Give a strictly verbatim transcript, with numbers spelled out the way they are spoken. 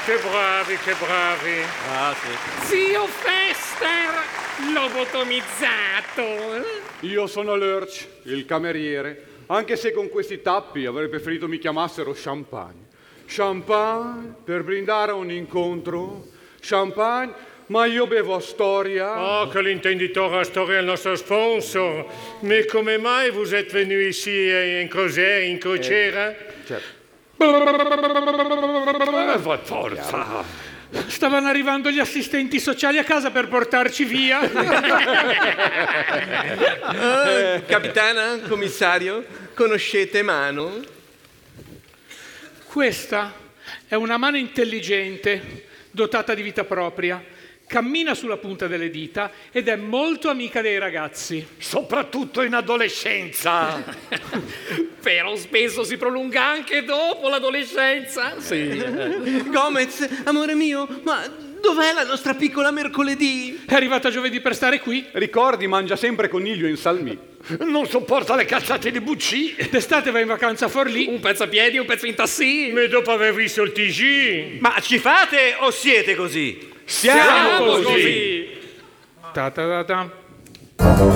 Che bravi, che bravi. Ah, sì. Zio Fester, lobotomizzato. Io sono Lurch, il cameriere, anche se con questi tappi avrei preferito mi chiamassero Champagne. Champagne per brindare a un incontro. Champagne, ma io bevo a storia. Oh, che l'intenditore a storia è il nostro sponsor. Ma come mai vous êtes venu ici in crociera? In crociera? Eh, certo. Eh, forza. Stavano arrivando gli assistenti sociali a casa per portarci via. Ah, capitana, commissario, conoscete Mano? Questa è una mano intelligente, dotata di vita propria, cammina sulla punta delle dita ed è molto amica dei ragazzi. Soprattutto in adolescenza. Però spesso si prolunga anche dopo l'adolescenza. Sì. Gomez, amore mio, ma dov'è la nostra piccola mercoledì? È arrivata giovedì per stare qui. Ricordi, mangia sempre coniglio in salmì. Non sopporta le cazzate di Bucci. D'estate va in vacanza a Forlì. Un pezzo a piedi, un pezzo in tassi. Ma dopo aver visto il T G. Ma ci fate o siete così? Siamo, Siamo così. così. Ta ta ta ta.